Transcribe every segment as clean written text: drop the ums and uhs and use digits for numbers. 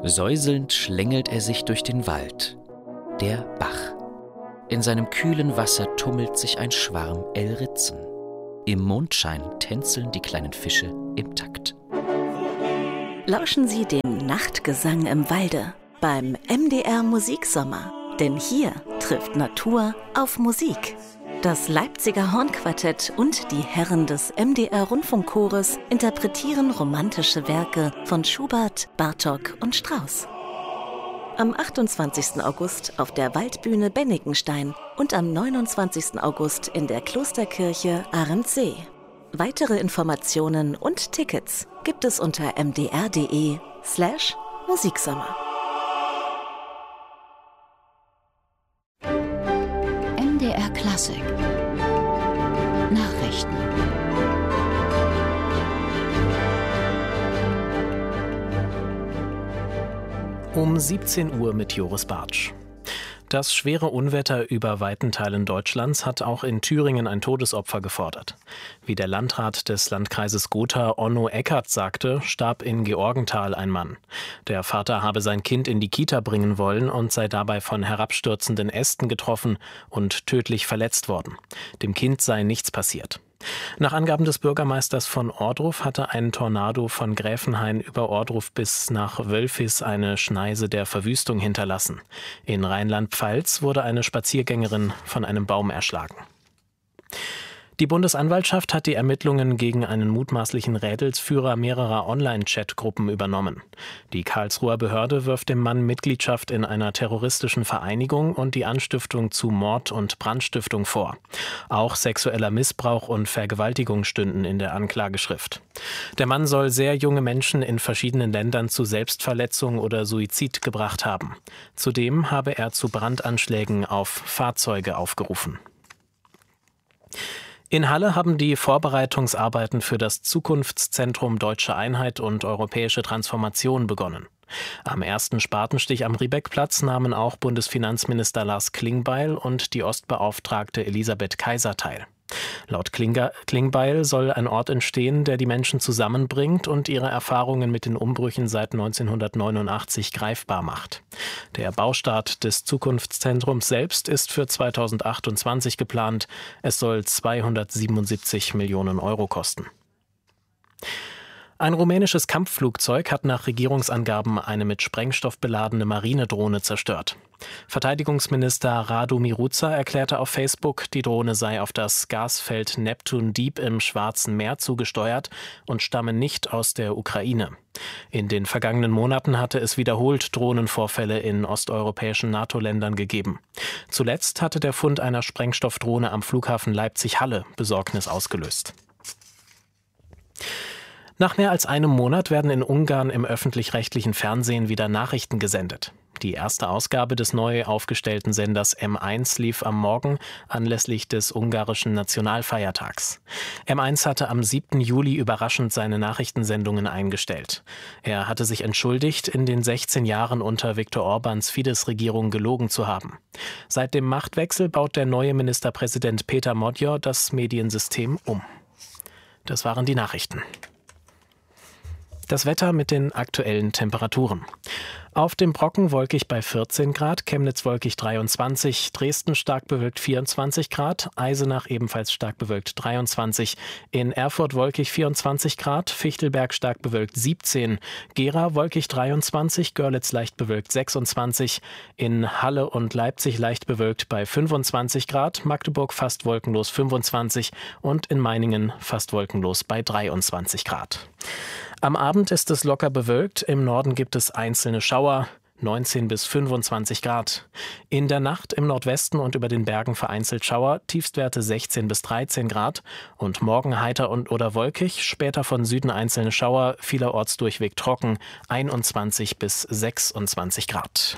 Säuselnd schlängelt er sich durch den Wald. Der Bach. In seinem kühlen Wasser tummelt sich ein Schwarm Elritzen. Im Mondschein tänzeln die kleinen Fische im Takt. Lauschen Sie dem Nachtgesang im Walde beim MDR Musiksommer. Denn hier trifft Natur auf Musik. Das Leipziger Hornquartett und die Herren des MDR Rundfunkchores interpretieren romantische Werke von Schubert, Bartók und Strauss. Am 28. August auf der Waldbühne Bennikenstein und am 29. August in der Klosterkirche Arendsee. Weitere Informationen und Tickets gibt es unter mdr.de/Musiksommer. MDR Klassik Nachrichten. Um 17 Uhr mit Joris Bartsch. Das schwere Unwetter über weiten Teilen Deutschlands hat auch in Thüringen ein Todesopfer gefordert. Wie der Landrat des Landkreises Gotha, Onno Eckert, sagte, starb in Georgenthal ein Mann. Der Vater habe sein Kind in die Kita bringen wollen und sei dabei von herabstürzenden Ästen getroffen und tödlich verletzt worden. Dem Kind sei nichts passiert. Nach Angaben des Bürgermeisters von Ohrdruf hatte ein Tornado von Gräfenhain über Ohrdruf bis nach Wölfis eine Schneise der Verwüstung hinterlassen. In Rheinland-Pfalz wurde eine Spaziergängerin von einem Baum erschlagen. Die Bundesanwaltschaft hat die Ermittlungen gegen einen mutmaßlichen Rädelsführer mehrerer Online-Chat-Gruppen übernommen. Die Karlsruher Behörde wirft dem Mann Mitgliedschaft in einer terroristischen Vereinigung und die Anstiftung zu Mord und Brandstiftung vor. Auch sexueller Missbrauch und Vergewaltigung stünden in der Anklageschrift. Der Mann soll sehr junge Menschen in verschiedenen Ländern zu Selbstverletzung oder Suizid gebracht haben. Zudem habe er zu Brandanschlägen auf Fahrzeuge aufgerufen. In Halle haben die Vorbereitungsarbeiten für das Zukunftszentrum Deutsche Einheit und Europäische Transformation begonnen. Am ersten Spatenstich am Riebeckplatz nahmen auch Bundesfinanzminister Lars Klingbeil und die Ostbeauftragte Elisabeth Kaiser teil. Laut Klingbeil soll ein Ort entstehen, der die Menschen zusammenbringt und ihre Erfahrungen mit den Umbrüchen seit 1989 greifbar macht. Der Baustart des Zukunftszentrums selbst ist für 2028 geplant. Es soll 277 Millionen Euro kosten. Ein rumänisches Kampfflugzeug hat nach Regierungsangaben eine mit Sprengstoff beladene Marinedrohne zerstört. Verteidigungsminister Radu Miruța erklärte auf Facebook, die Drohne sei auf das Gasfeld Neptun Deep im Schwarzen Meer zugesteuert und stamme nicht aus der Ukraine. In den vergangenen Monaten hatte es wiederholt Drohnenvorfälle in osteuropäischen NATO-Ländern gegeben. Zuletzt hatte der Fund einer Sprengstoffdrohne am Flughafen Leipzig-Halle Besorgnis ausgelöst. Nach mehr als einem Monat werden in Ungarn im öffentlich-rechtlichen Fernsehen wieder Nachrichten gesendet. Die erste Ausgabe des neu aufgestellten Senders M1 lief am Morgen anlässlich des ungarischen Nationalfeiertags. M1 hatte am 7. Juli überraschend seine Nachrichtensendungen eingestellt. Er hatte sich entschuldigt, in den 16 Jahren unter Viktor Orbáns Fidesz-Regierung gelogen zu haben. Seit dem Machtwechsel baut der neue Ministerpräsident Péter Magyar das Mediensystem um. Das waren die Nachrichten. Das Wetter mit den aktuellen Temperaturen. Auf dem Brocken wolkig bei 14 Grad, Chemnitz wolkig 23, Dresden stark bewölkt 24 Grad, Eisenach ebenfalls stark bewölkt 23, in Erfurt wolkig 24 Grad, Fichtelberg stark bewölkt 17, Gera wolkig 23, Görlitz leicht bewölkt 26, in Halle und Leipzig leicht bewölkt bei 25 Grad, Magdeburg fast wolkenlos 25 und in Meiningen fast wolkenlos bei 23 Grad. Am Abend ist es locker bewölkt, im Norden gibt es einzelne Schauer, 19 bis 25 Grad. In der Nacht im Nordwesten und über den Bergen vereinzelt Schauer, Tiefstwerte 16 bis 13 Grad und morgen heiter oder wolkig, später von Süden einzelne Schauer, vielerorts durchweg trocken, 21 bis 26 Grad.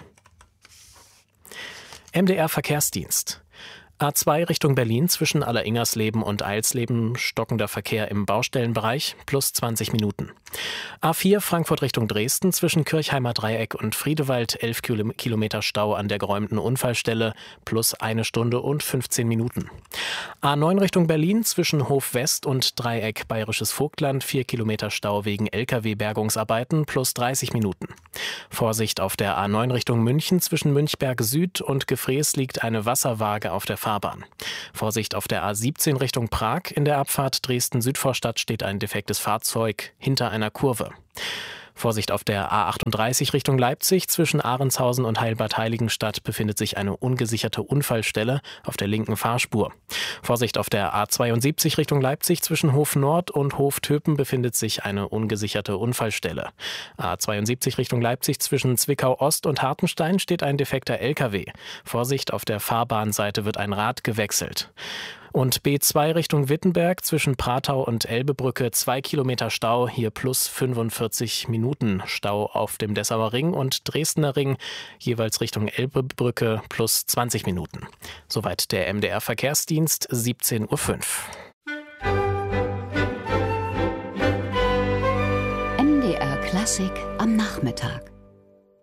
MDR Verkehrsdienst. A2 Richtung Berlin zwischen Alleringersleben und Eilsleben stockender Verkehr im Baustellenbereich plus 20 Minuten. A4 Frankfurt Richtung Dresden zwischen Kirchheimer Dreieck und Friedewald 11 Kilometer Stau an der geräumten Unfallstelle plus 1 Stunde und 15 Minuten. A9 Richtung Berlin zwischen Hof West und Dreieck Bayerisches Vogtland 4 Kilometer Stau wegen Lkw-Bergungsarbeiten plus 30 Minuten. Vorsicht auf der A9 Richtung München, zwischen Münchberg Süd und Gefrees liegt eine Wasserwaage auf der Fahrbahn. Vorsicht auf der A17 Richtung Prag, in der Abfahrt Dresden-Südvorstadt steht ein defektes Fahrzeug hinter einer Kurve. Vorsicht auf der A38 Richtung Leipzig, zwischen Ahrendshausen und Heilbad-Heiligenstadt befindet sich eine ungesicherte Unfallstelle auf der linken Fahrspur. Vorsicht auf der A72 Richtung Leipzig, zwischen Hof Nord und Hof Töpen befindet sich eine ungesicherte Unfallstelle. A72 Richtung Leipzig, zwischen Zwickau Ost und Hartenstein steht ein defekter LKW. Vorsicht, auf der Fahrbahnseite wird ein Rad gewechselt. Und B2 Richtung Wittenberg, zwischen Pratau und Elbebrücke 2 Kilometer Stau, hier plus 45 Minuten Stau auf dem Dessauer Ring und Dresdner Ring, jeweils Richtung Elbebrücke plus 20 Minuten. Soweit der MDR Verkehrsdienst, 17:05 Uhr. MDR Klassik am Nachmittag.